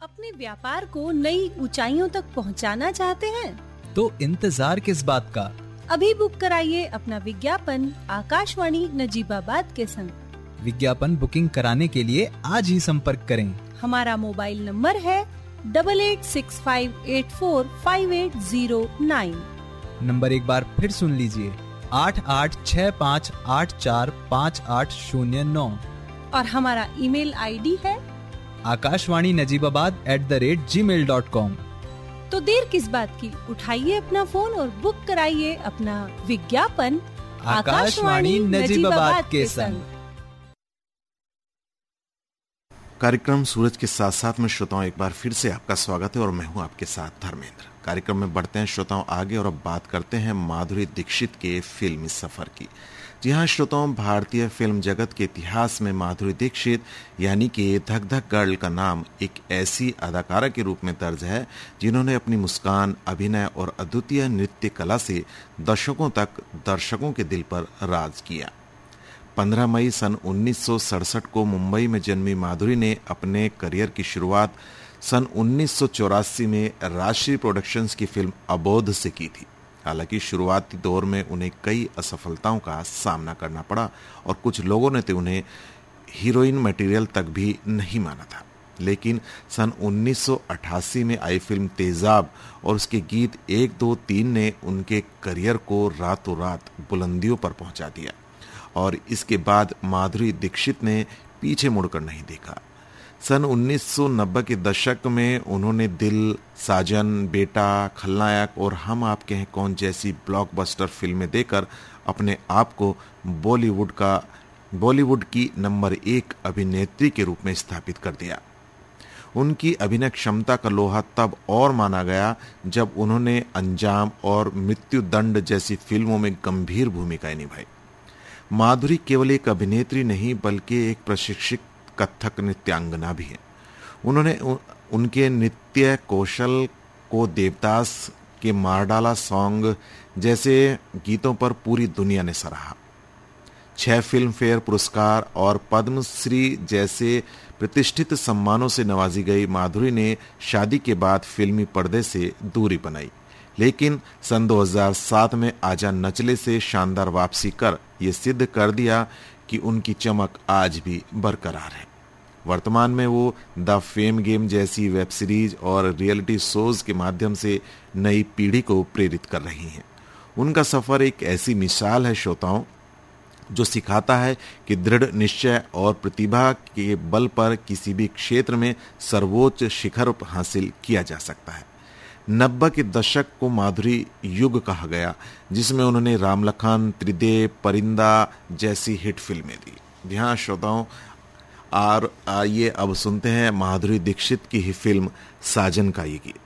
अपने व्यापार को नई ऊंचाइयों तक पहुंचाना चाहते हैं? तो इंतजार किस बात का? अभी बुक कराइए अपना विज्ञापन आकाशवाणी नजीबाबाद के संग। विज्ञापन बुकिंग कराने के लिए आज ही संपर्क करें। हमारा मोबाइल नंबर है 8865845809। नंबर एक बार फिर सुन लीजिए, 8865845809। और हमारा ईमेल आईडी है akashwani.najibabad@gmail.com। तो देर किस बात की, उठाइए अपना फोन और बुक कराइए अपना विज्ञापन आकाशवाणी नजीबाबाद के संग। कार्यक्रम सूरज के साथ साथ में श्रोताओं एक बार फिर से आपका स्वागत है और मैं हूं आपके साथ धर्मेंद्र। कार्यक्रम में बढ़ते हैं श्रोताओं आगे और अब बात करते हैं माधुरी दीक्षित के फिल्मी सफर की। जी हाँ श्रोताओं, भारतीय फिल्म जगत के इतिहास में माधुरी दीक्षित यानी कि धक धक गर्ल का नाम एक ऐसी अदाकारा के रूप में दर्ज है जिन्होंने अपनी मुस्कान, अभिनय और अद्वितीय नृत्य कला से दशकों तक दर्शकों के दिल पर राज किया। 15 मई सन 1967 को मुंबई में जन्मी माधुरी ने अपने करियर की शुरुआत सन 1984 में राजश्री प्रोडक्शंस की फिल्म अबोध से की थी। हालांकि शुरुआती दौर में उन्हें कई असफलताओं का सामना करना पड़ा और कुछ लोगों ने तो उन्हें हीरोइन मटेरियल तक भी नहीं माना था। लेकिन सन 1988 में आई फिल्म तेजाब और उसके गीत 1, 2, 3 ने उनके करियर को रातों रात बुलंदियों पर पहुंचा दिया और इसके बाद माधुरी दीक्षित ने पीछे मुड़कर नहीं देखा। सन 1990 के दशक में उन्होंने दिल, साजन, बेटा, खलनायक और हम आपके हैं कौन जैसी ब्लॉकबस्टर फिल्में देकर अपने आप को बॉलीवुड की नंबर 1 अभिनेत्री के रूप में स्थापित कर दिया। उनकी अभिनय क्षमता का लोहा तब और माना गया जब उन्होंने अंजाम और मृत्युदंड जैसी फिल्मों में गंभीर भूमिकाएं निभाई। माधुरी केवल एक अभिनेत्री नहीं बल्कि एक प्रशिक्षित कथक नृत्यांगना भी है। उन्होंने उनके नृत्य कौशल को देवदास के मार डाला सॉन्ग जैसे गीतों पर पूरी दुनिया ने सराहा। 6 फिल्म फेयर पुरस्कार और पद्मश्री जैसे प्रतिष्ठित सम्मानों से नवाजी गई माधुरी ने शादी के बाद फिल्मी पर्दे से दूरी बनाई, लेकिन सन 2007 में आजा नचले से शानदार वापसी कर ये सिद्ध कर दिया कि उनकी चमक आज भी बरकरार है। वर्तमान में वो द फेम गेम जैसी वेब सीरीज और रियलिटी शोज के माध्यम से नई पीढ़ी को प्रेरित कर रही हैं। उनका सफर एक ऐसी मिसाल है श्रोताओं जो सिखाता है कि दृढ़ निश्चय और प्रतिभा के बल पर किसी भी क्षेत्र में सर्वोच्च शिखर हासिल किया जा सकता है। 90 के दशक को माधुरी युग कहा गया, जिसमें उन्होंने राम लखन, त्रिदेव, परिंदा जैसी हिट फिल्में दी। जी हाँ श्रोताओं, और आइए अब सुनते हैं माधुरी दीक्षित की ही फिल्म साजन का ये गीत।